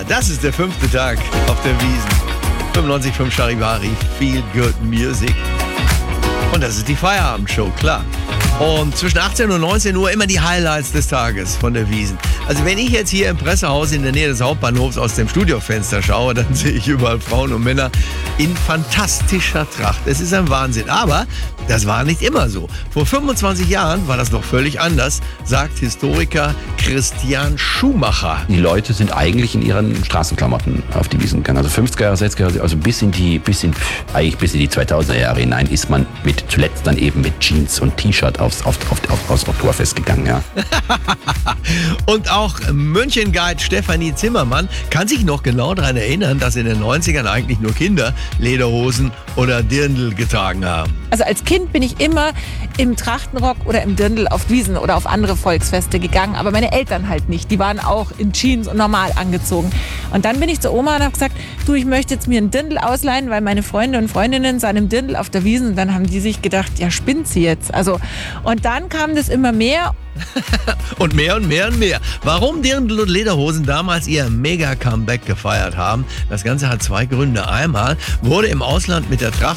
Das ist der 5. Tag auf der Wiesn. 95.5 Charivari, Feel Good Music. Und das ist die Feierabendshow, klar. Und zwischen 18 und 19 Uhr immer die Highlights des Tages von der Wiesn. Also wenn ich jetzt hier im Pressehaus in der Nähe des Hauptbahnhofs aus dem Studiofenster schaue, dann sehe ich überall Frauen und Männer in fantastischer Tracht. Es ist ein Wahnsinn. Aber das war nicht immer so. Vor 25 Jahren war das noch völlig anders, sagt Historiker Christian Schumacher. Die Leute sind eigentlich in ihren Straßenklamotten auf die Wiesn gegangen. Also 50er Jahre, 60er Jahre, also bis in die 2000er Jahre hinein ist man zuletzt dann eben mit Jeans und T-Shirt aufs Oktoberfest gegangen, ja. Und auch München-Guide Stefanie Zimmermann kann sich noch genau daran erinnern, dass in den 90ern eigentlich nur Kinder Lederhosen oder Dirndl getragen haben. Also als Kind bin ich immer im Trachtenrock oder im Dirndl auf Wiesn oder auf andere Volksfeste gegangen, aber meine Eltern halt nicht. Die waren auch in Jeans und normal angezogen. Und dann bin ich zur Oma und habe gesagt, du, ich möchte jetzt mir einen Dirndl ausleihen, weil meine Freunde und Freundinnen sahen im Dirndl auf der Wiesn. Und dann haben die sich gedacht, ja, spinnt sie jetzt. Also, und dann kam das immer mehr. Und mehr und mehr und mehr. Warum Dirndl und Lederhosen damals ihr Mega-Comeback gefeiert haben, das Ganze hat zwei Gründe. Einmal wurde im Ausland mit der Tracht